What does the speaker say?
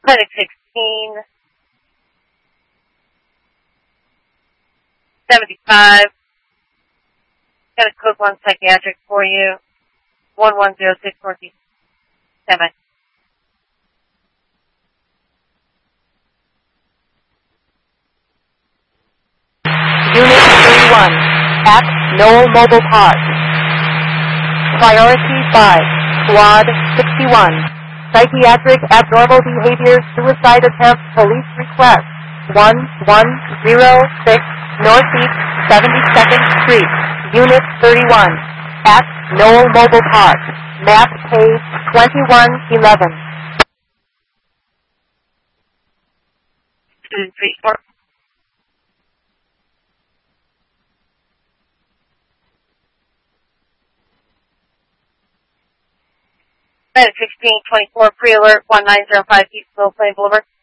Clinic 1675. Got a code 1 psychiatric for you. 110647. Unit 31 at Knoll Mobile Park. Priority 5, Squad 61. Psychiatric abnormal behavior suicide attempt police request 1106 Northeast 72nd Street, Unit 31 at Knoll Mobile Park. Map page 2111. 234. Medic 1624, pre-alert 1905 East Mill Plain Boulevard.